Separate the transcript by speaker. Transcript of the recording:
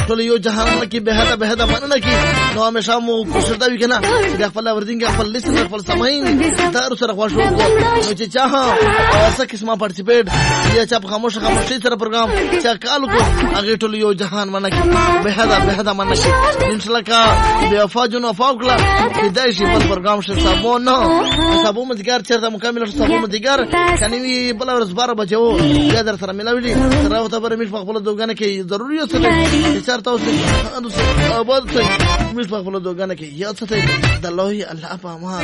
Speaker 1: ټول یو جهان کې به هدا مننه کې نو همیشه مو کوشش دا وی کنه چې د خپل ورډینګ خپل لیسن خپل سماین تر سره خوښ وو نو چې چاها اوسه قسمه پارټیسیپیټ یا چې خاموشي سره پروګرام چې کالو کو هغه ټول یو جهان مننه کې به هدا مننه کې ان شاء الله کا به افاجونو فوقلا کدای شي په پروګرام شې صابون نو صابون مدګار چرته مکمل صابون مدګار کني وی بل ورځ 12 بجو یا در سره ملاوي سره ته بر مش په خپل دوګانه کې ضروري اوسه چې چرته اوسه آباد ته مش په خپل دوګانه کې یا څه ته د الله په امان